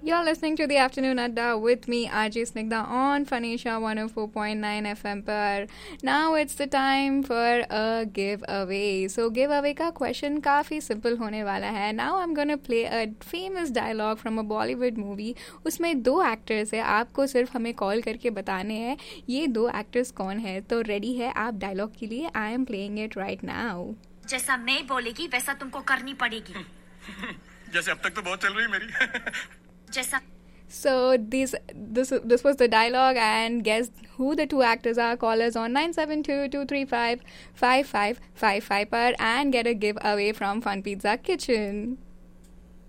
You're listening to the Afternoon Adda with me, RJ Snigdha, on Fanisha 104.9 FM पर. Now it's the time for a giveaway. So giveaway का question काफ़ी simple होने वाला है. Now I'm gonna play a famous dialogue from a Bollywood movie. उसमें दो actors हैं. आपको सिर्फ हमें कॉल करके बताने हैं ये दो actors कौन है. तो ready है आप dialogue के लिए? I am playing it right now. जैसा मैं बोलेगी वैसा तुमको करनी पड़ेगी. जैसे अब तक तो बहुत चल रही मेरी. जैसा So this was the dialogue, and guess who the two actors are. Callers on 972-235-5555 par and get a giveaway from Fun Pizza Kitchen.